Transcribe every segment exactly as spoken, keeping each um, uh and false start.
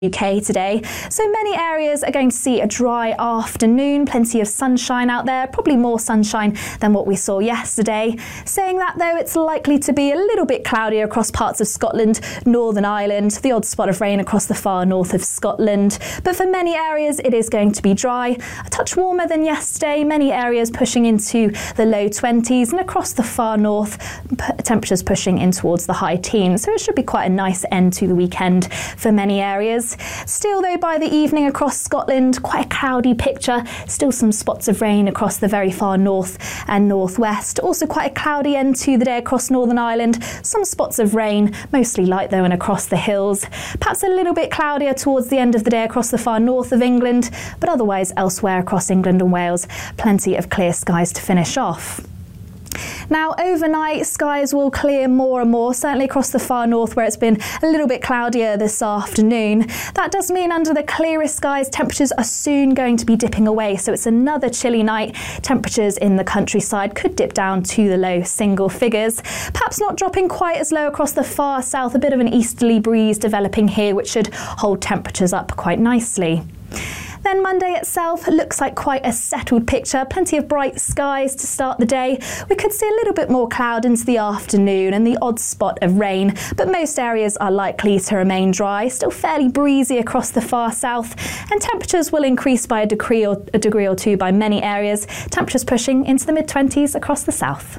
U K today. So many areas are going to see a dry afternoon, plenty of sunshine out there, probably more sunshine than what we saw yesterday. Saying that though, it's likely to be a little bit cloudier across parts of Scotland, Northern Ireland, the odd spot of rain across the far north of Scotland. But for many areas, it is going to be dry, a touch warmer than yesterday, many areas pushing into the low twenties, and across the far north, p- temperatures pushing in towards the high teens. So it should be quite a nice end to the weekend for many areas. Still though, by the evening across Scotland, quite a cloudy picture, still some spots of rain across the very far north and northwest. Also quite a cloudy end to the day across Northern Ireland, some spots of rain, mostly light though and across the hills. Perhaps a little bit cloudier towards the end of the day across the far north of England, but otherwise elsewhere across England and Wales, plenty of clear skies to finish off. Now, overnight, skies will clear more and more, certainly across the far north where it's been a little bit cloudier this afternoon. That does mean under the clearest skies, temperatures are soon going to be dipping away. So it's another chilly night. Temperatures in the countryside could dip down to the low single figures. Perhaps not dropping quite as low across the far south, a bit of an easterly breeze developing here, which should hold temperatures up quite nicely. Then Monday itself looks like quite a settled picture, plenty of bright skies to start the day. We could see a little bit more cloud into the afternoon and the odd spot of rain, but most areas are likely to remain dry, still fairly breezy across the far south, and temperatures will increase by a degree or, a degree or two by many areas, temperatures pushing into the mid-twenties across the south.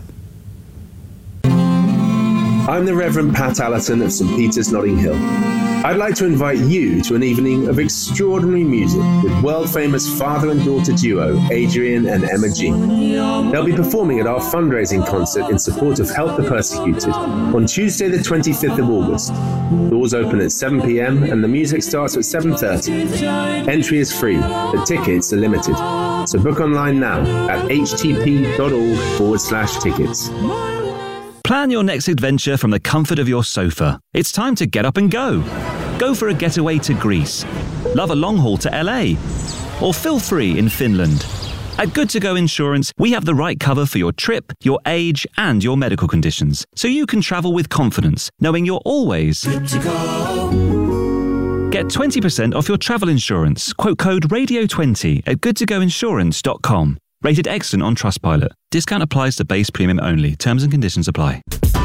I'm the Reverend Pat Allerton of St Peter's, Notting Hill. I'd like to invite you to an evening of extraordinary music with world-famous father and daughter duo Adrian and Emma Jean. They'll be performing at our fundraising concert in support of Help the Persecuted on Tuesday the twenty-fifth of August. Doors open at seven p.m. and the music starts at seven thirty. Entry is free, but tickets are limited. So book online now at htp.org forward slash tickets. Plan your next adventure from the comfort of your sofa. It's time to get up and go. Go for a getaway to Greece. Love a long haul to L A. Or feel free in Finland. At Good To Go Insurance, we have the right cover for your trip, your age, and your medical conditions, so you can travel with confidence, knowing you're always good to go. Get twenty percent off your travel insurance. Quote code radio twenty at good to go insurance dot com. Rated excellent on Trustpilot. Discount applies to base premium only. Terms and conditions apply.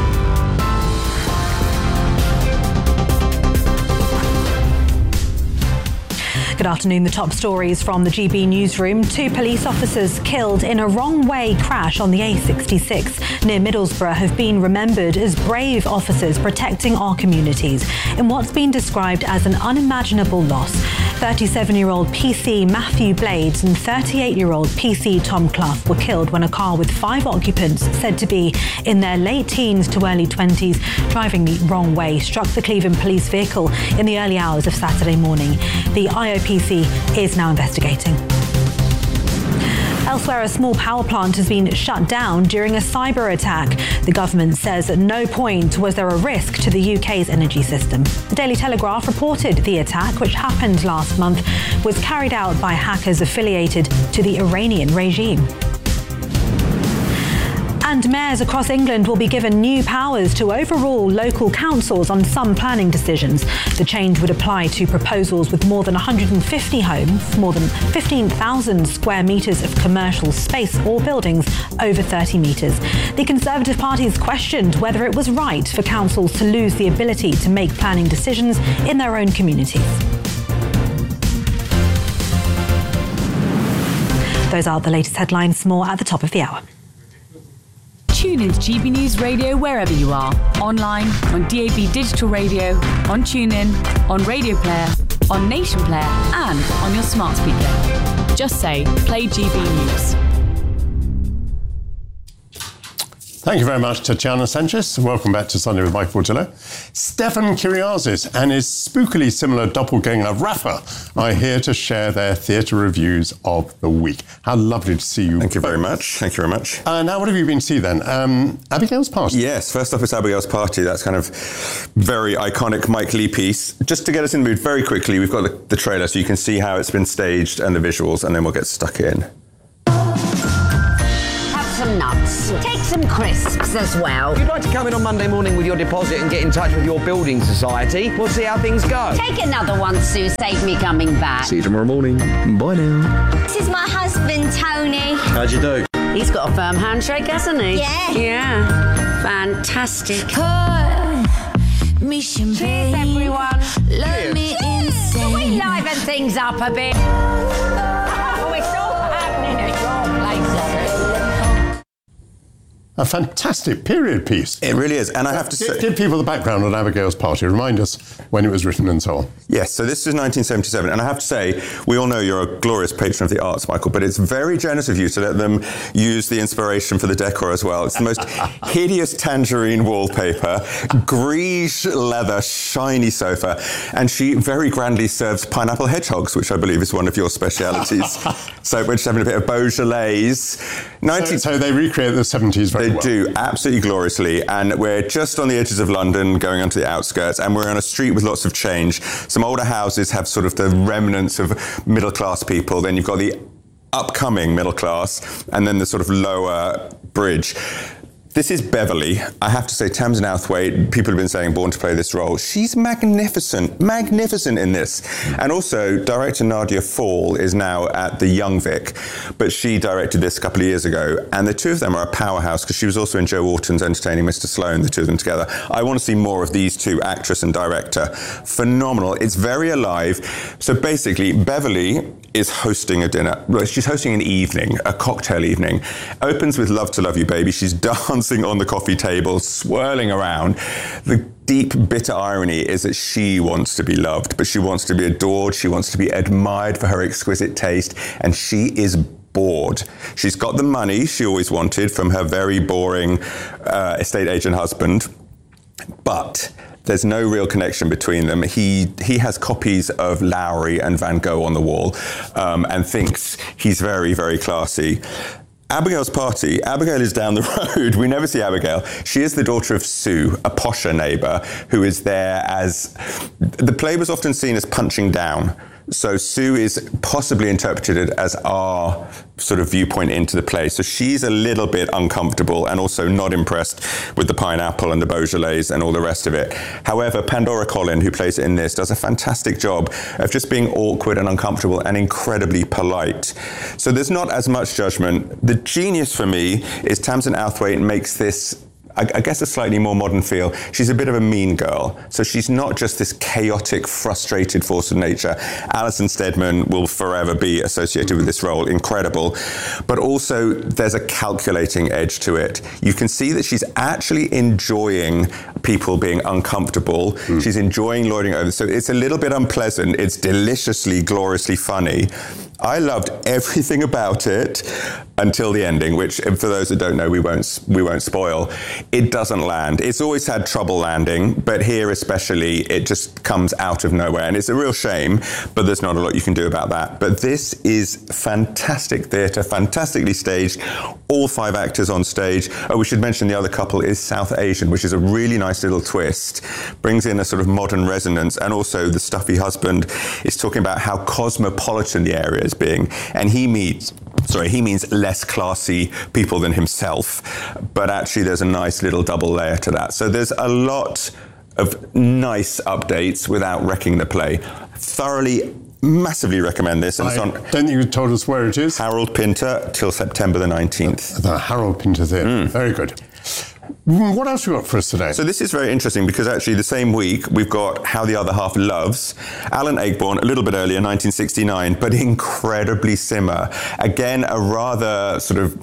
Good afternoon. The top stories from the G B newsroom. Two police officers killed in a wrong-way crash on the A sixty-six near Middlesbrough have been remembered as brave officers protecting our communities in what's been described as an unimaginable loss. thirty-seven-year-old P C Matthew Blades and thirty-eight-year-old P C Tom Clough were killed when a car with five occupants, said to be in their late teens to early twenties, driving the wrong way, struck the Cleveland police vehicle in the early hours of Saturday morning. The I O P C is now investigating. Elsewhere, a small power plant has been shut down during a cyber attack. The government says at no point was there a risk to the U K's energy system. The Daily Telegraph reported the attack, which happened last month, was carried out by hackers affiliated to the Iranian regime. And mayors across England will be given new powers to overrule local councils on some planning decisions. The change would apply to proposals with more than one hundred fifty homes, more than fifteen thousand square metres of commercial space or buildings over thirty metres. The Conservative Party has questioned whether it was right for councils to lose the ability to make planning decisions in their own communities. Those are the latest headlines. More at the top of the hour. Tune into G B News Radio wherever you are. Online, on D A B Digital Radio, on TuneIn, on Radio Player, on Nation Player, and on your smart speaker. Just say, play G B News. Thank you very much, Tatiana Sanchez. Welcome back to Sunday with Mike Portillo. Stefan Kyriazis and his spookily similar doppelganger Rafa are here to share their theatre reviews of the week. How lovely to see you. Thank you very much. Thank you very much. Uh, now, what have you been to see then? Um, Abigail's Party? Yes, first off, it's Abigail's Party. That's kind of very iconic Mike Leigh piece. Just to get us in the mood very quickly, we've got the, the trailer so you can see how it's been staged and the visuals, and then we'll get stuck in. Have some nuts. Take some crisps as well. If you'd like to come in on Monday morning with your deposit and get in touch with your building society, we'll see how things go. Take another one, Sue. Save me coming back. See you tomorrow morning. Bye now. This is my husband, Tony. How'd you do? He's got a firm handshake, hasn't he? Yeah. Yeah. Fantastic. Me Cheers, everyone. Love me insane. Can we liven things up a bit? Oh, it's all happening at your place. A fantastic period piece. It really is. And I have to give, say... Give people the background on Abigail's Party. Remind us when it was written and so on. Yes, so this is nineteen seventy-seven. And I have to say, we all know you're a glorious patron of the arts, Michael, but it's very generous of you to let them use the inspiration for the decor as well. It's the most hideous tangerine wallpaper, greige leather, shiny sofa, and she very grandly serves pineapple hedgehogs, which I believe is one of your specialities. So we're just having a bit of Beaujolais. nineteen So, so they recreate the seventies very They well. do, absolutely gloriously. And we're just on the edges of London, going onto the outskirts, and we're on a street with lots of change. Some older houses have sort of the remnants of middle-class people. Then you've got the upcoming middle class, and then the sort of lower bridge. This is Beverly. I have to say, Tamsin Outhwaite, people have been saying, born to play this role. She's magnificent, magnificent in this. And also, director Nadia Fall is now at the Young Vic, but she directed this a couple of years ago. And the two of them are a powerhouse, because she was also in Joe Wharton's Entertaining Mister Sloane, the two of them together. I want to see more of these two, actress and director. Phenomenal. It's very alive. So basically, Beverly is hosting a dinner. Well, she's hosting an evening, a cocktail evening. Opens with Love to Love You, Baby. She's dancing on the coffee table, swirling around. The deep, bitter irony is that she wants to be loved, but she wants to be adored. She wants to be admired for her exquisite taste, and she is bored. She's got the money she always wanted from her very boring uh, estate agent husband, but there's no real connection between them. He he has copies of Lowry and Van Gogh on the wall, um, and thinks he's very, very classy. Abigail's Party, Abigail is down the road. We never see Abigail. She is the daughter of Sue, a posher neighbour, who is there as... The play was often seen as punching down. So Sue is possibly interpreted as our sort of viewpoint into the play. So she's a little bit uncomfortable and also not impressed with the pineapple and the Beaujolais and all the rest of it. However, Pandora Collin, who plays it in this, does a fantastic job of just being awkward and uncomfortable and incredibly polite. So there's not as much judgment. The genius for me is Tamsin Outhwaite makes this, I guess, a slightly more modern feel. She's a bit of a mean girl. So she's not just this chaotic, frustrated force of nature. Alison Steadman will forever be associated with this role. Incredible. But also, there's a calculating edge to it. You can see that she's actually enjoying people being uncomfortable. Mm. She's enjoying lording over. So it's a little bit unpleasant. It's deliciously, gloriously funny. I loved everything about it until the ending, which, for those that don't know, we won't we won't spoil. It doesn't land. It's always had trouble landing, but here especially, it just comes out of nowhere. And it's a real shame, but there's not a lot you can do about that. But this is fantastic theatre, fantastically staged, all five actors on stage. Oh, we should mention the other couple is South Asian, which is a really nice little twist. Brings in a sort of modern resonance, and also the stuffy husband is talking about how cosmopolitan the area is being, and he meets sorry he means less classy people than himself, but actually there's a nice little double layer to that. So there's a lot of nice updates without wrecking the play. Thoroughly, massively recommend this. And I it's on, don't think you told us where it is. Harold Pinter till September the nineteenth. The Harold Pinter Theatre. Mm. Very good. What else have you got for us today? So this is very interesting, because actually the same week we've got How the Other Half Loves. Alan Ayckbourn, a little bit earlier, nineteen sixty-nine, but incredibly simmer. Again, a rather sort of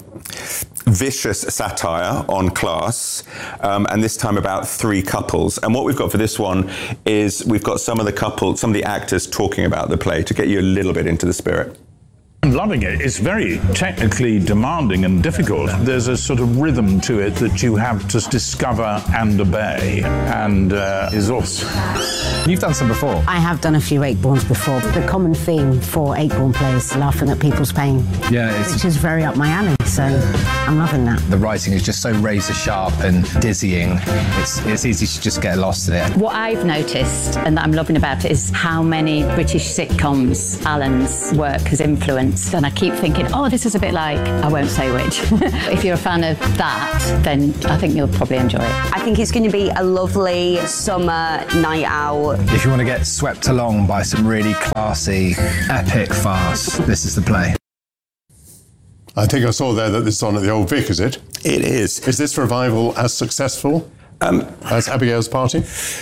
vicious satire on class, um, and this time about three couples. And what we've got for this one is we've got some of the couple, some of the actors talking about the play to get you a little bit into the spirit. I'm loving it. It's very technically demanding and difficult. There's a sort of rhythm to it that you have to discover and obey, and uh, is awesome. You've done some before. I have done a few Ayckbourns before. The common theme for Ayckbourn plays laughing at people's pain, yeah, it's... which is very up my alley. So I'm loving that. The writing is just so razor sharp and dizzying. It's, it's easy to just get lost in it. What I've noticed and that I'm loving about it is how many British sitcoms Alan's work has influenced. And I keep thinking, oh, this is a bit like, I won't say which. If you're a fan of that, then I think you'll probably enjoy it. I think it's going to be a lovely summer night out. If you want to get swept along by some really classy, epic farce, this is the play. I think I saw there that this is on at the Old Vic, is it? It is. Is this revival as successful um, as Abigail's Party?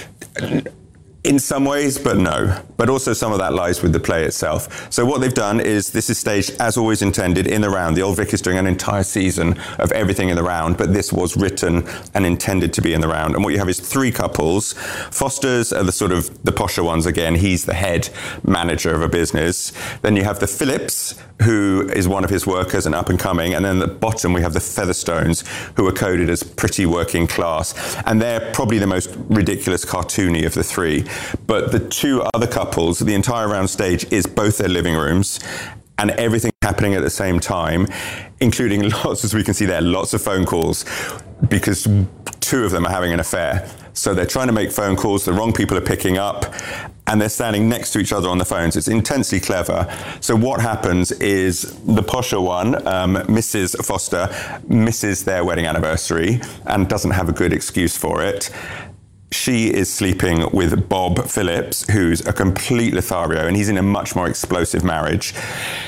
In some ways, but no. But also some of that lies with the play itself. So what they've done is this is staged as always intended in the round. The Old Vic is doing an entire season of everything in the round, but this was written and intended to be in the round. And what you have is three couples. Foster's are the sort of the posher ones again. He's the head manager of a business. Then you have the Phillips, who is one of his workers and up and coming. And then at the bottom, we have the Featherstones, who are coded as pretty working class. And they're probably the most ridiculous cartoony of the three. But the two other couples, the entire round stage is both their living rooms and everything happening at the same time, including lots, as we can see there, lots of phone calls, because two of them are having an affair. So they're trying to make phone calls, the wrong people are picking up, and they're standing next to each other on the phones. It's intensely clever. So what happens is the posher one, um, Missus Foster, misses their wedding anniversary and doesn't have a good excuse for it. She is sleeping with Bob Phillips, who's a complete Lothario, and he's in a much more explosive marriage.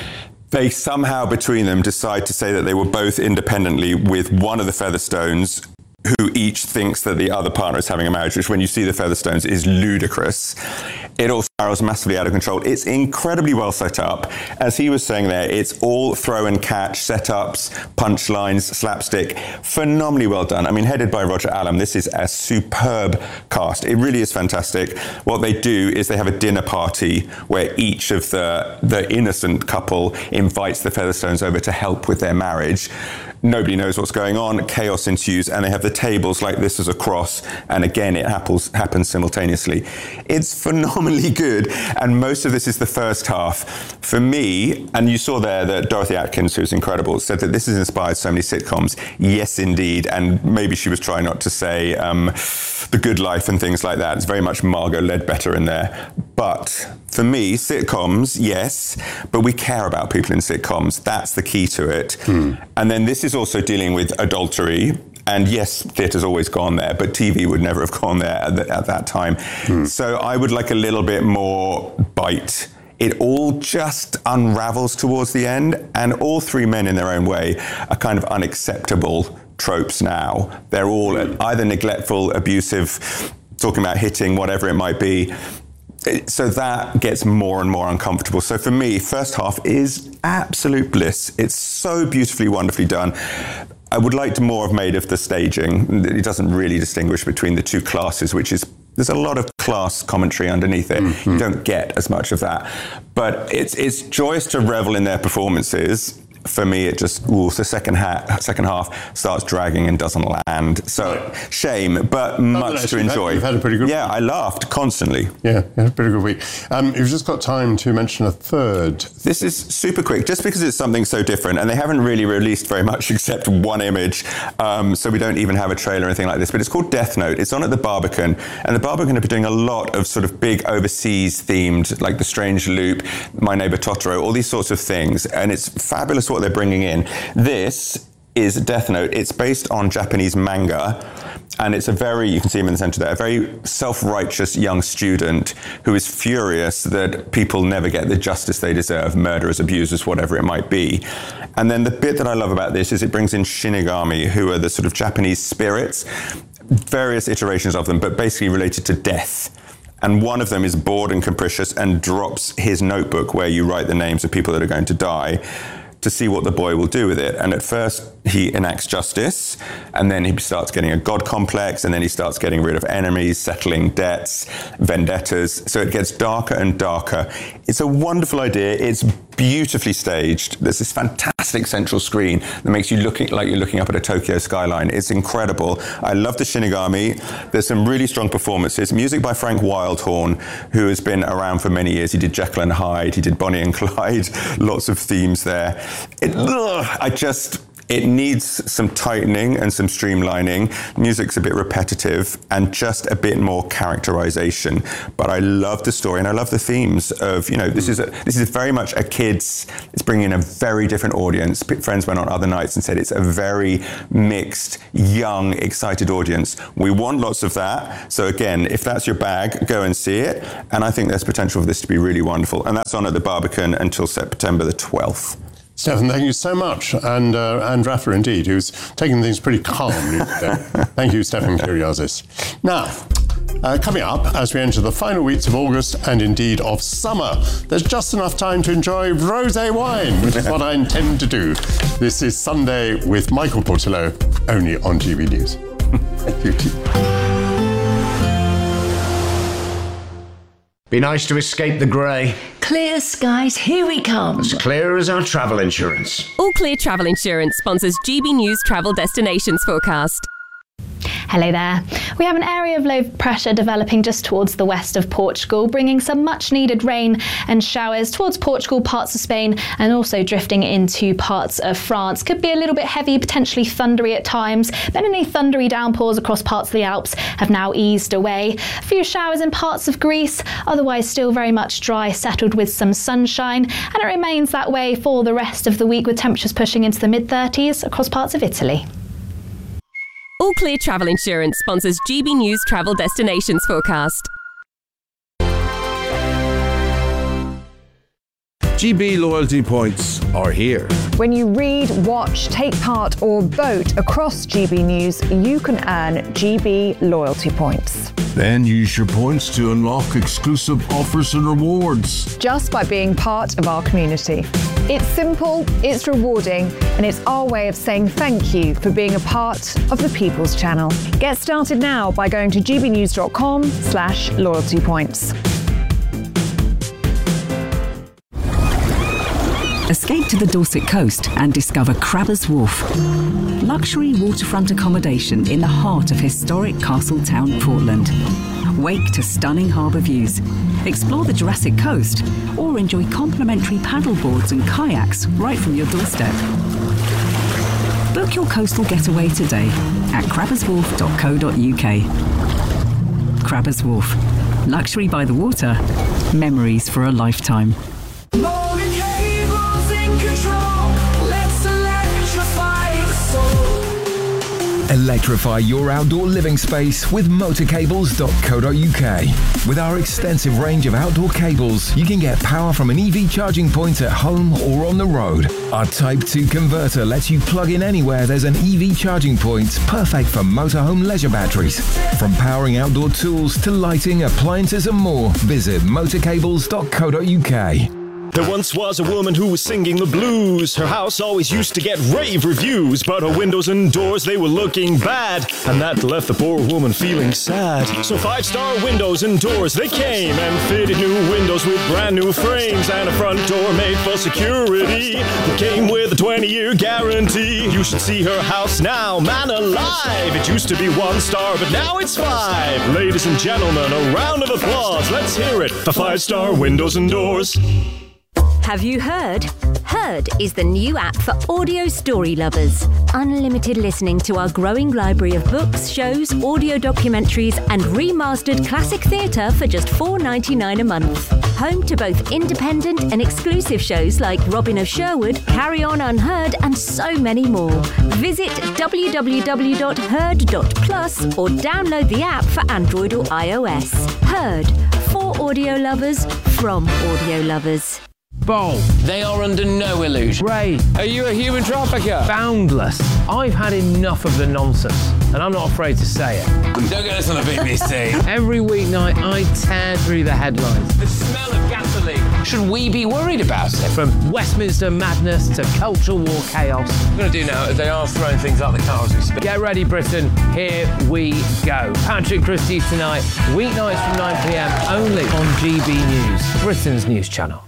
They somehow, between them, decide to say that they were both independently with one of the Featherstones, who each thinks that the other partner is having a marriage, which when you see the Featherstones is ludicrous. It all spirals massively out of control. It's incredibly well set up. As he was saying there, it's all throw and catch, setups, punchlines, slapstick. Phenomenally well done. I mean, headed by Roger Allam, this is a superb cast. It really is fantastic. What they do is they have a dinner party where each of the, the innocent couple invites the Featherstones over to help with their marriage. Nobody knows what's going on, chaos ensues, and they have the tables like this as a cross, and again, it happens, happens simultaneously. It's phenomenally good, and most of this is the first half. For me, and you saw there that Dorothy Atkins, who's incredible, said that this has inspired so many sitcoms. Yes, indeed, and maybe she was trying not to say um, The Good Life and things like that. It's very much Margot Ledbetter in there. But for me, sitcoms, yes, but we care about people in sitcoms. That's the key to it. Hmm. And then this is also dealing with adultery. And yes, theatre's always gone there, but T V would never have gone there at, the, at that time. Hmm. So I would like a little bit more bite. It all just unravels towards the end, and all three men in their own way are kind of unacceptable tropes now. They're all either neglectful, abusive, talking about hitting, whatever it might be. So that gets more and more uncomfortable. So for me, first half is absolute bliss. It's so beautifully, wonderfully done. I would like to more have made of the staging. It doesn't really distinguish between the two classes, which is, there's a lot of class commentary underneath it. Mm-hmm. You don't get as much of that. But it's it's joyous to revel in their performances. For me, it just, ooh, the second, ha- second half starts dragging and doesn't land. So, shame, but much to enjoy. You've had a pretty good Yeah, week. I laughed constantly. Yeah, yeah, pretty good week. Um, you've just got time to mention a third. This is super quick, just because it's something so different, and they haven't really released very much except one image, um, so we don't even have a trailer or anything like this, but it's called Death Note. It's on at the Barbican, and the Barbican have been doing a lot of sort of big overseas themed, like The Strange Loop, My Neighbor Totoro, all these sorts of things, and it's fabulous what they're bringing in. This is Death Note. It's based on Japanese manga, and it's a very, you can see him in the center there, a very self-righteous young student who is furious that people never get the justice they deserve, murderers, abusers, whatever it might be. And then the bit that I love about this is it brings in Shinigami, who are the sort of Japanese spirits, various iterations of them, but basically related to death. And one of them is bored and capricious and drops his notebook where you write the names of people that are going to die, to see what the boy will do with it. And at first he enacts justice, and then he starts getting a god complex, and then he starts getting rid of enemies, settling debts, vendettas. So it gets darker and darker. It's a wonderful idea. It's beautifully staged. There's this fantastic central screen that makes you look like you're looking up at a Tokyo skyline. It's incredible. I love the Shinigami. There's some really strong performances. Music by Frank Wildhorn, who has been around for many years. He did Jekyll and Hyde. He did Bonnie and Clyde. Lots of themes there. It, ugh, I just... It needs some tightening and some streamlining. Music's a bit repetitive and just a bit more characterization. But I love the story and I love the themes of, you know, this is a, this is very much a kid's, it's bringing in a very different audience. Friends went on other nights and said it's a very mixed, young, excited audience. We want lots of that. So again, if that's your bag, go and see it. And I think there's potential for this to be really wonderful. And that's on at the Barbican until September the twelfth. Stefan, thank you so much. And uh, and Rafa, indeed, who's taking things pretty calmly there. Thank you, Stefan Kyriazis. Now, uh, coming up, as we enter the final weeks of August and indeed of summer, there's just enough time to enjoy rosé wine, which is what I intend to do. This is Sunday with Michael Portillo, only on G B News. Thank you. Be nice to escape the grey. Clear skies, here we come. As clear as our travel insurance. All Clear Travel Insurance sponsors G B News Travel Destinations Forecast. Hello there. We have an area of low pressure developing just towards the west of Portugal, bringing some much needed rain and showers towards Portugal, parts of Spain, and also drifting into parts of France. Could be a little bit heavy, potentially thundery at times, but any thundery downpours across parts of the Alps have now eased away. A few showers in parts of Greece, otherwise still very much dry, settled with some sunshine, and it remains that way for the rest of the week with temperatures pushing into the mid thirties across parts of Italy. All Clear Travel Insurance sponsors G B News Travel Destinations Forecast. G B loyalty points are here. When you read, watch, take part or vote across G B News, you can earn G B loyalty points. Then use your points to unlock exclusive offers and rewards. Just by being part of our community. It's simple, it's rewarding, and it's our way of saying thank you for being a part of the People's Channel. Get started now by going to gbnews.com slash loyalty points. Escape to the Dorset coast and discover Crabbers Wharf. Luxury waterfront accommodation in the heart of historic Castle Town, Portland. Wake to stunning harbour views. Explore the Jurassic Coast or enjoy complimentary paddleboards and kayaks right from your doorstep. Book your coastal getaway today at crabbers wharf dot co dot uk. Crabbers Wharf. Luxury by the water. Memories for a lifetime. Electrify your outdoor living space with motor cables dot co dot uk. With our extensive range of outdoor cables, you can get power from an E V charging point at home or on the road. Our Type two converter lets you plug in anywhere there's an E V charging point, perfect for motorhome leisure batteries. From powering outdoor tools to lighting, appliances and more, visit motor cables dot co dot uk. There once was a woman who was singing the blues. Her house always used to get rave reviews, but her windows and doors, they were looking bad, and that left the poor woman feeling sad. So Five Star Windows and Doors, they came and fitted new windows with brand new frames and a front door made for security that came with a twenty-year guarantee. You should see her house now, man alive. It used to be one star, but now it's five. Ladies and gentlemen, a round of applause. Let's hear it for Five Star Windows and Doors. Have you heard? Heard is the new app for audio story lovers. Unlimited listening to our growing library of books, shows, audio documentaries, and remastered classic theatre for just four dollars ninety-nine a month. Home to both independent and exclusive shows like Robin of Sherwood, Carry On Unheard, and so many more. Visit w w w dot heard dot plus or download the app for Android or iOS. Heard, for audio lovers, from audio lovers. Bold. They are under no illusion. Ray. Are you a human trafficker? Boundless. I've had enough of the nonsense, and I'm not afraid to say it. Don't get this on the B B C. Every weeknight, I tear through the headlines. The smell of gasoline. Should we be worried about it? From Westminster madness to cultural war chaos. What I'm going to do now is they are throwing things out the car as we speak. Get ready, Britain. Here we go. Patrick Christie's tonight, weeknights from nine p m, only on G B News, Britain's news channel.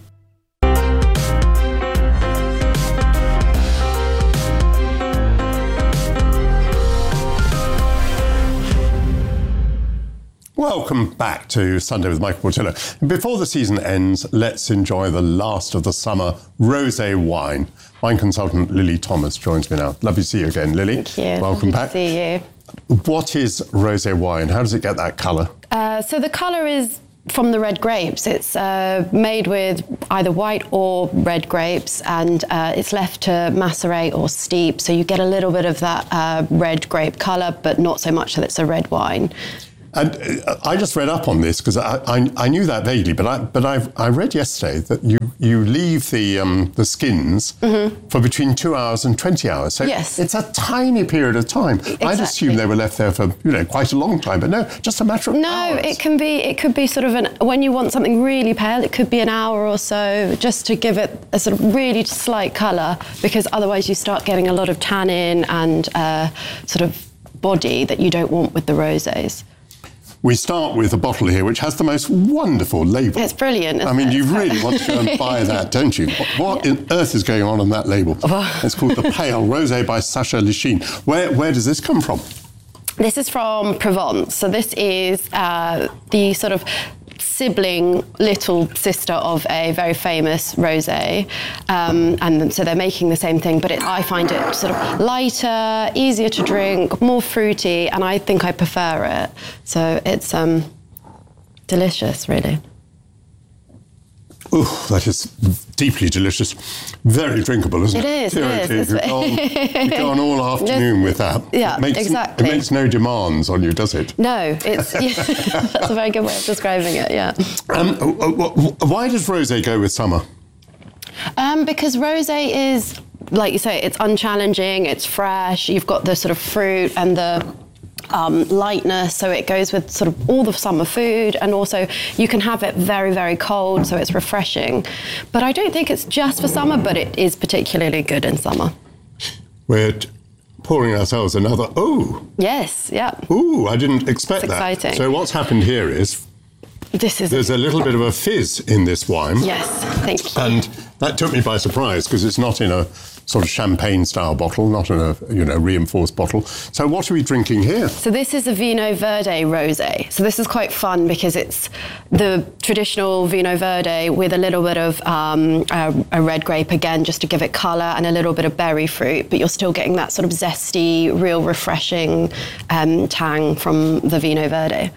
Welcome back to Sunday with Michael Portillo. Before the season ends, let's enjoy the last of the summer rosé wine. Wine consultant Lily Thomas joins me now. Lovely to see you again, Lily. Thank you. Welcome Lovely back. To see you. What is rosé wine? How does it get that colour? Uh, so the colour is from the red grapes. It's uh, made with either white or red grapes, and uh, it's left to macerate or steep. So you get a little bit of that uh, red grape colour, but not so much that it's a red wine. And uh, I just read up on this because I, I, I knew that vaguely, but I but I've, I read yesterday that you, you leave the um, the skins mm-hmm. for between two hours and twenty hours. So yes. It's a tiny period of time. Exactly. I'd assume they were left there for you know quite a long time, but no, just a matter of no, hours. No, it can be it could be sort of an when you want something really pale, it could be an hour or so just to give it a sort of really slight colour, because otherwise you start getting a lot of tannin and uh, sort of body that you don't want with the rosés. We start with a bottle here which has the most wonderful label. It's brilliant. I mean, you really want to go and buy that, don't you? What, what yeah. on earth is going on on that label? It's called The Pale Rosé by Sacha Lichine. Where, where does this come from? This is from Provence. So this is uh, the sort of sibling, little sister of a very famous rosé, um, and so they're making the same thing, but it, I find it sort of lighter, easier to drink, more fruity, and I think I prefer it. So it's um, delicious, really. Ooh, that is deeply delicious. Very drinkable, isn't it? It is, it is. You go, on, you go on all afternoon with that. Yeah, it makes, exactly. It makes no demands on you, does it? No, it's yeah, that's a very good way of describing it, yeah. Um, why does rosé go with summer? Um, because rosé is, like you say, it's unchallenging, it's fresh, you've got the sort of fruit and the Um, lightness, so it goes with sort of all the summer food, and also you can have it very, very cold, so it's refreshing. But I don't think it's just for summer, but it is particularly good in summer. We're t- pouring ourselves another, oh! Yes, yeah. Ooh, I didn't expect it's that. Exciting. So what's happened here is this is there's a little bit of a fizz in this wine. Yes, thank you. And that took me by surprise because it's not in a sort of champagne-style bottle, not in a you know reinforced bottle. So what are we drinking here? So this is a Vino Verde rosé. So this is quite fun because it's the traditional Vino Verde with a little bit of um, a, a red grape again, just to give it colour, and a little bit of berry fruit, but you're still getting that sort of zesty, real refreshing um, tang from the Vino Verde.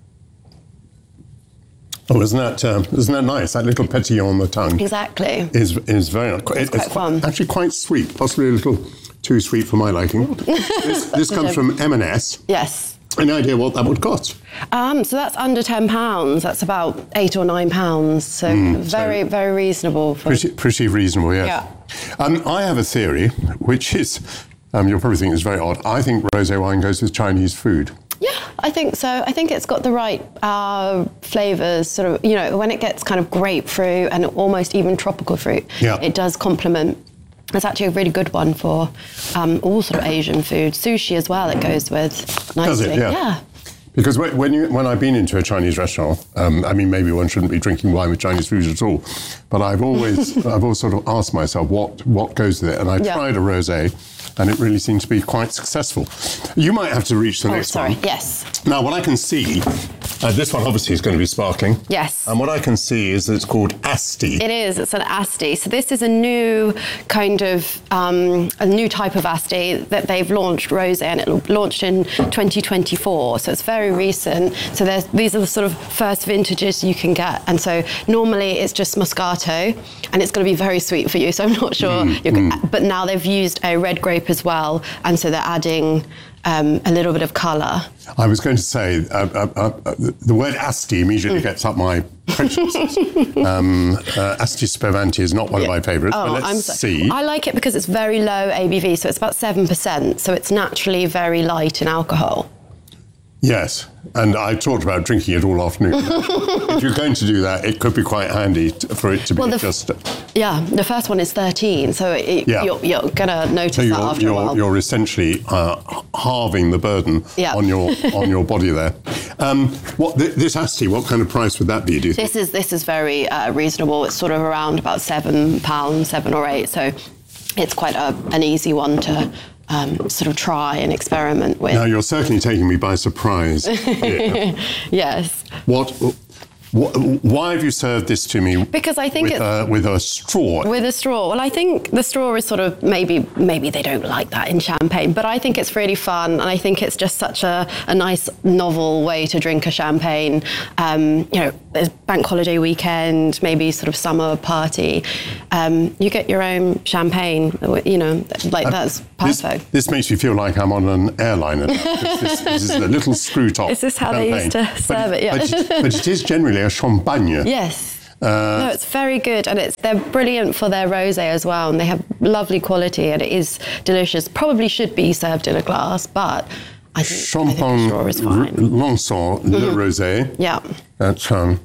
Oh, isn't that um, isn't that nice? That little pétillant on the tongue. Exactly. Is is very it's, it's quite it's fun. Actually quite sweet, possibly a little too sweet for my liking. this this comes from M and S. Yes. Any idea what that would cost? Um, so that's under ten pounds. That's about eight or nine pounds. So mm, very so very reasonable. For pretty pretty reasonable, yes. Yeah. Um, I have a theory, which is um, you'll probably think it's very odd. I think rosé wine goes with Chinese food. Yeah, I think so. I think it's got the right uh, flavours, sort of, you know, when it gets kind of grapefruit and almost even tropical fruit, yeah. it does complement. It's actually a really good one for um, all sort of Asian food. Sushi as well, it goes with nicely. Does it? Yeah. yeah. Because when you when I've been into a Chinese restaurant, um, I mean, maybe one shouldn't be drinking wine with Chinese food at all, but I've always I've always sort of asked myself what what goes with it, and I yeah. tried a rosé, and it really seemed to be quite successful. You might have to reach the oh, next sorry. one. Yes. Now, what I can see, uh, this one obviously is going to be sparkling. Yes. And what I can see is that it's called Asti. It is. It's an Asti. So this is a new kind of um, a new type of Asti that they've launched, rosé, and it launched in twenty twenty-four. So it's very recent. So there's, these are the sort of first vintages you can get. And so normally it's just Moscato, and it's going to be very sweet for you. So I'm not sure. Mm, you mm. can, but now they've used a red grape as well, and so they're adding um, a little bit of colour. I was going to say, uh, uh, uh, the word Asti immediately mm. gets up my prejudices. um, uh, Asti Spumante is not one yeah. of my favourites, oh, but let's I'm so, see. I like it because it's very low A B V, so it's about seven percent, so it's naturally very light in alcohol. Yes, and I talked about drinking it all afternoon. If you're going to do that, it could be quite handy t- for it to be well, the just... F- yeah, the first one is thirteen, so it, yeah. you're, you're going to notice so that you're, after you're, a while. You're essentially uh, halving the burden yeah. on your on your body there. Um, what th- This Asti, what kind of price would that be, do you think? This is, this is very uh, reasonable. It's sort of around about seven pounds, seven or eight, so it's quite a, an easy one to um, sort of try and experiment with. Now, you're certainly taking me by surprise. Yes. What, what? Why have you served this to me? Because I think with, it's uh, with a straw. With a straw. Well, I think the straw is sort of maybe maybe they don't like that in champagne, but I think it's really fun, and I think it's just such a, a nice novel way to drink a champagne. Um, you know, there's bank holiday weekend, maybe sort of summer party. Um, you get your own champagne. You know, like uh, that's perfect. This, this makes me feel like I'm on an airliner. this, this, this is a little screw top. Is this how champagne. They used to serve but, it? Yeah. But it, but it is generally a champagne. Yes. Uh, no, it's very good, and it's they're brilliant for their rosé as well, and they have lovely quality, and it is delicious. Probably should be served in a glass, but I think, Champagne I think the straw is fine. Lançon mm-hmm. Le Rosé. Yeah. That's um.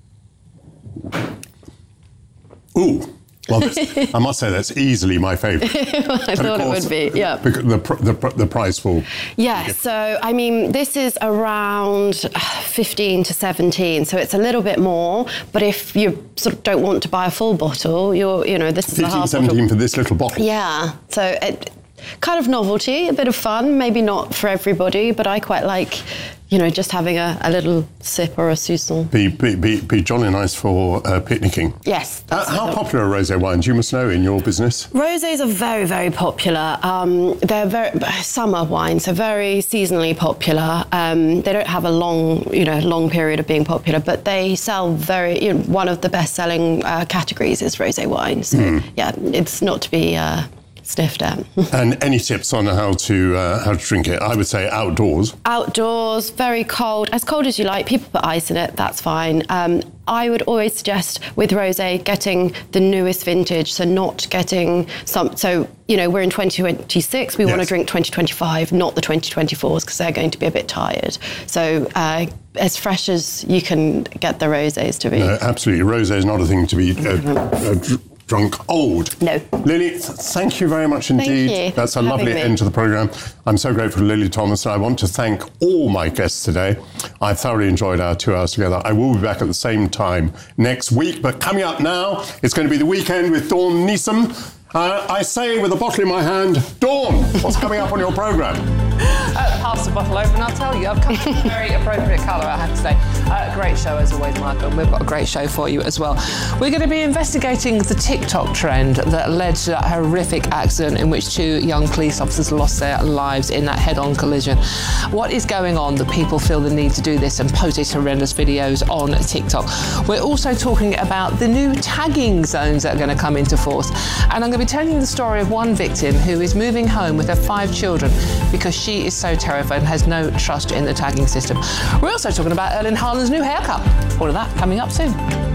Ooh. Well, this, I must say that's easily my favourite. Well, I thought course, it would be, yeah. Because the, the, the price will... Yeah, so, I mean, this is around fifteen to seventeen, so it's a little bit more, but if you sort of don't want to buy a full bottle, you're, you know, this is a half seventeen bottle. For this little bottle? Yeah, so it, kind of novelty, a bit of fun, maybe not for everybody, but I quite like... You know, just having a, a little sip or a sousson. Be, be, be, be jolly nice for uh, picnicking. Yes. Uh, how popular are rosé wines? You must know in your business. Rosés are very, very popular. Um, they're very summer wines. They're very seasonally popular. Um, they don't have a long, you know, long period of being popular, but they sell very. You know, one of the best-selling uh, categories is rosé wine. So mm. yeah, it's not to be. Uh, sniffed at. And any tips on how to uh, how to drink it? I would say outdoors. Outdoors, very cold, as cold as you like. People put ice in it, that's fine. Um, I would always suggest with rosé getting the newest vintage, so not getting some. So you know, we're in twenty twenty-six. We yes. want to drink twenty twenty-five, not the twenty twenty-fours, because they're going to be a bit tired. So. Uh, as fresh as you can get the rosés to be. No, absolutely, rosé is not a thing to be. Uh, uh, dr- Drunk old. No. Lily, th- thank you very much indeed. Thank you. That's a lovely end to the programme. I'm so grateful to Lily Thomas, and I want to thank all my guests today. I thoroughly enjoyed our two hours together. I will be back at the same time next week, but coming up now, it's going to be the weekend with Dawn Neeson. Uh, I say with a bottle in my hand, Dawn, what's coming up on your programme? Uh, pass the bottle open, I'll tell you. I've come to a very appropriate colour, I have to say. Uh, great show as always, Michael, and we've got a great show for you as well. We're going to be investigating the TikTok trend that led to that horrific accident in which two young police officers lost their lives in that head-on collision. What is going on that people feel the need to do this and post these horrendous videos on TikTok? We're also talking about the new tagging zones that are going to come into force, and I'm going to be telling you the story of one victim who is moving home with her five children because she is so terrified and has no trust in the tagging system. We're also talking about Erling Haaland's new haircut. All of that coming up soon.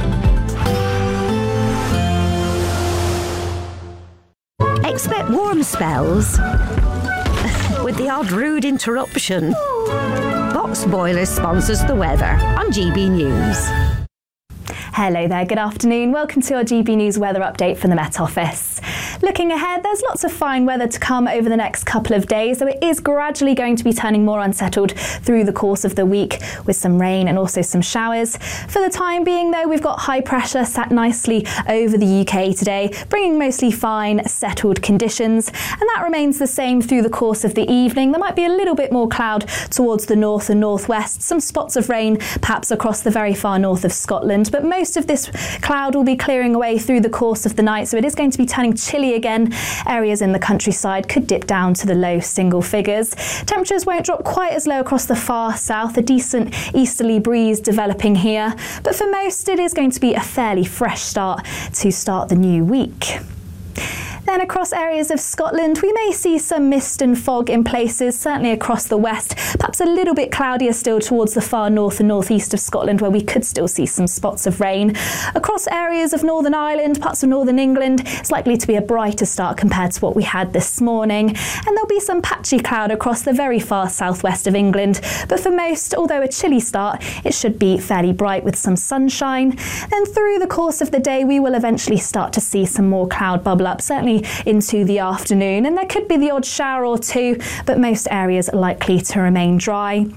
Expect warm spells with the odd rude interruption. Box Boilers sponsors the weather on G B News. Hello there, good afternoon. Welcome to our G B News weather update from the Met Office. Looking ahead, there's lots of fine weather to come over the next couple of days, though it is gradually going to be turning more unsettled through the course of the week with some rain and also some showers. For the time being, though, we've got high pressure sat nicely over the U K today, bringing mostly fine, settled conditions, and that remains the same through the course of the evening. There might be a little bit more cloud towards the north and northwest, some spots of rain perhaps across the very far north of Scotland, but most of this cloud will be clearing away through the course of the night, so it is going to be turning chilly again. Areas in the countryside could dip down to the low single figures. Temperatures won't drop quite as low across the far south, a decent easterly breeze developing here, but for most it is going to be a fairly fresh start to start the new week. Then across areas of Scotland, we may see some mist and fog in places, certainly across the west, perhaps a little bit cloudier still towards the far north and northeast of Scotland, where we could still see some spots of rain. Across areas of Northern Ireland, parts of Northern England, it's likely to be a brighter start compared to what we had this morning. And there'll be some patchy cloud across the very far southwest of England. But for most, although a chilly start, it should be fairly bright with some sunshine. Then through the course of the day, we will eventually start to see some more cloud bubble up, certainly into the afternoon, and there could be the odd shower or two, but most areas are likely to remain dry.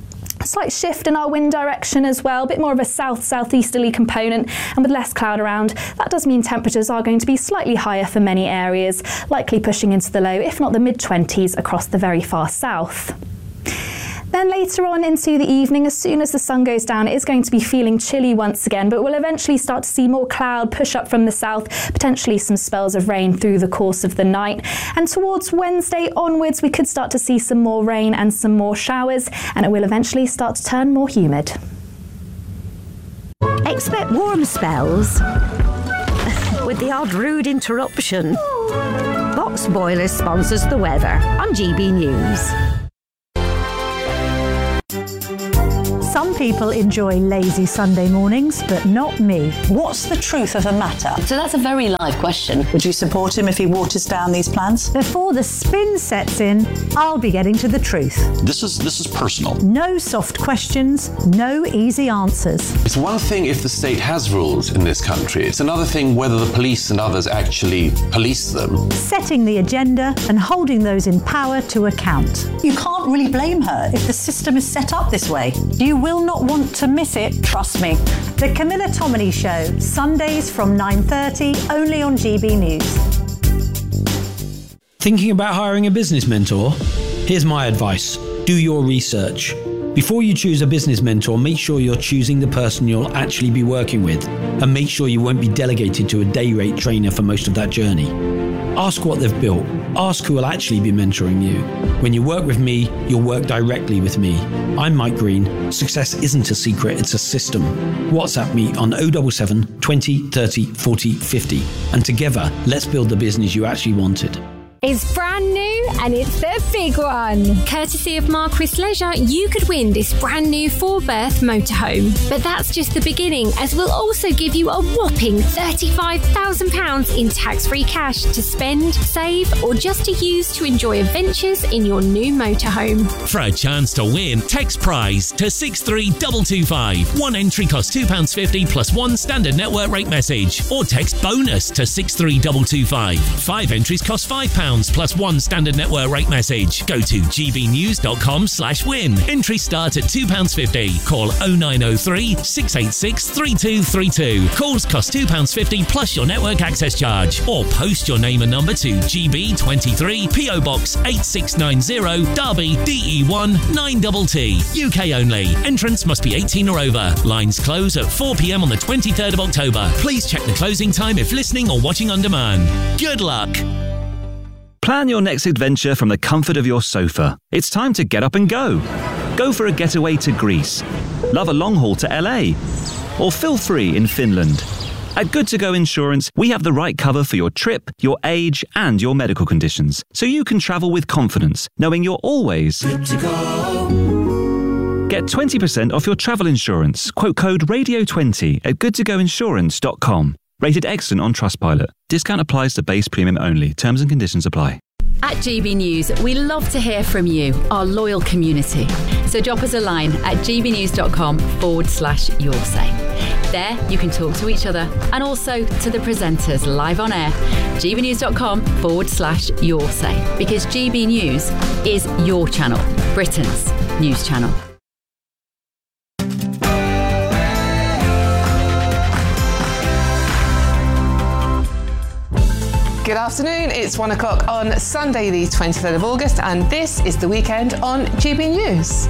Slight shift in our wind direction as well, a bit more of a south-southeasterly component, and with less cloud around, that does mean temperatures are going to be slightly higher for many areas, likely pushing into the low, if not the mid twenties across the very far south. Then later on into the evening, as soon as the sun goes down, it is going to be feeling chilly once again, but we'll eventually start to see more cloud push up from the south, potentially some spells of rain through the course of the night. And towards Wednesday onwards, we could start to see some more rain and some more showers, and it will eventually start to turn more humid. Expect warm spells with the odd rude interruption. Box Boilers sponsors the weather on G B News. Some people enjoy lazy Sunday mornings, but not me. What's the truth of the matter? So that's a very live question. Would you support him if he waters down these plans? Before the spin sets in, I'll be getting to the truth. This is this is personal. No soft questions, no easy answers. It's one thing if the state has rules in this country. It's another thing whether the police and others actually police them. Setting the agenda and holding those in power to account. You can't really blame her if the system is set up this way. You will not want to miss it, trust me. The Camilla Tominey Show, Sundays from nine thirty, only on G B News. Thinking about hiring a business mentor? Here's my advice. Do your research. Before you choose a business mentor, make sure you're choosing the person you'll actually be working with, and make sure you won't be delegated to a day rate trainer for most of that journey. Ask what they've built. Ask who will actually be mentoring you. When you work with me, you'll work directly with me. I'm Mike Green. Success isn't a secret, it's a system. WhatsApp me on oh seven seven, twenty, thirty, forty, fifty. And together, let's build the business you actually wanted. It's brand new and it's the big one. Courtesy of Marquis Leisure, you could win this brand new four-berth motorhome. But that's just the beginning, as we'll also give you a whopping thirty-five thousand pounds in tax-free cash to spend, save, or just to use to enjoy adventures in your new motorhome. For a chance to win, text prize to six three two two five. One entry costs two pounds fifty plus one standard network rate message. Or text bonus to six three two two five. Five entries cost five pounds plus one standard network rate message. Go to gbnews.com slash win. Entry start at two pounds fifty. Call oh nine oh three, six eight six, three two three two. Calls cost two pounds fifty plus your network access charge. Or post your name and number to G B twenty-three, P O Box eight six nine zero, Derby, D E one nine T T. U K only. Entrance must be eighteen or over. Lines close at four p.m. on the twenty-third of October. Please check the closing time if listening or watching on demand. Good luck. Plan your next adventure from the comfort of your sofa. It's time to get up and go. Go for a getaway to Greece. Love a long haul to L A. Or feel free in Finland. At Good To Go Insurance, we have the right cover for your trip, your age, and your medical conditions, so you can travel with confidence, knowing you're always good to go. Get twenty percent off your travel insurance. Quote code radio twenty at good to go insurance dot com. Rated excellent on Trustpilot. Discount applies to base premium only. Terms and conditions apply. At G B News, we love to hear from you, our loyal community. So drop us a line at gbnews.com forward slash your say. There, you can talk to each other and also to the presenters live on air. gbnews.com forward slash your say. Because G B News is your channel, Britain's news channel. Good afternoon, it's one o'clock on Sunday the twenty-third of August, and this is The Weekend on G B News.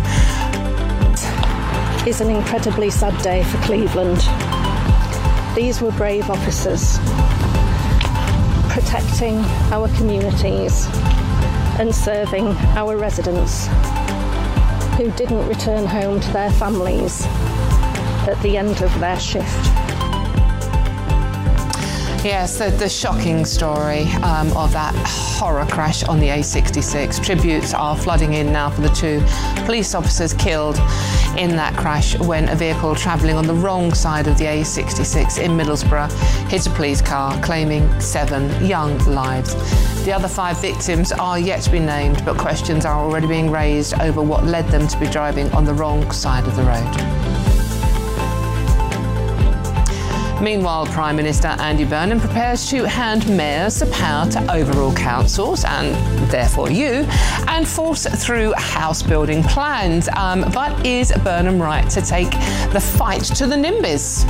It's an incredibly sad day for Cleveland. These were brave officers protecting our communities and serving our residents who didn't return home to their families at the end of their shift. Yes, the, the shocking story um, of that horror crash on the A sixty-six. Tributes are flooding in now for the two police officers killed in that crash when a vehicle travelling on the wrong side of the A sixty-six in Middlesbrough hit a police car, claiming seven young lives. The other five victims are yet to be named, but questions are already being raised over what led them to be driving on the wrong side of the road. Meanwhile, Prime Minister Andy Burnham prepares to hand mayors the power to overrule councils, and therefore you, and force through house building plans. Um, but is Burnham right to take the fight to the NIMBYs?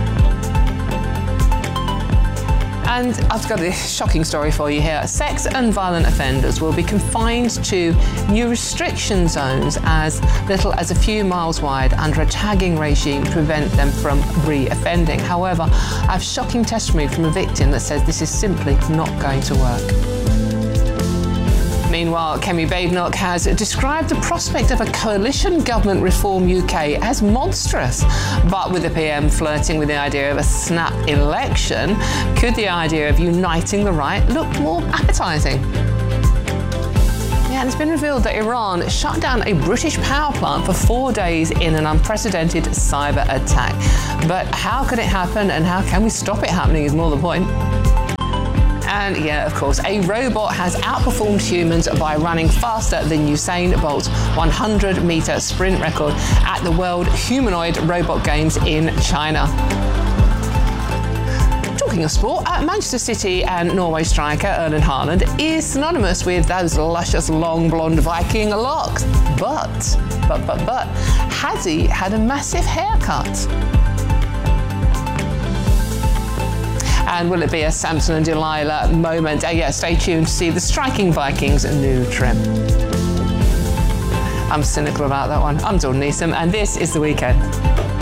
And I've got a shocking story for you here. Sex and violent offenders will be confined to new restriction zones as little as a few miles wide under a tagging regime to prevent them from re-offending. However, I have shocking testimony from a victim that says this is simply not going to work. Meanwhile, Kemi Badenoch has described the prospect of a coalition government reform U K as monstrous. But with the P M flirting with the idea of a snap election, could the idea of uniting the right look more appetising? Yeah, and it's been revealed that Iran shut down a British power plant for four days in an unprecedented cyber attack. But how could it happen, and how can we stop it happening is more the point. And yeah, of course, a robot has outperformed humans by running faster than Usain Bolt's one hundred metre sprint record at the World Humanoid Robot Games in China. Talking of sport, uh, Manchester City and Norway striker Erling Haaland is synonymous with those luscious long blonde Viking locks. But, but, but, but, has he had a massive haircut? And will it be a Samson and Delilah moment? Uh, yeah, stay tuned to see the striking Vikings' new trim. I'm cynical about that one. I'm Dawn Neeson, and this is The Weekend.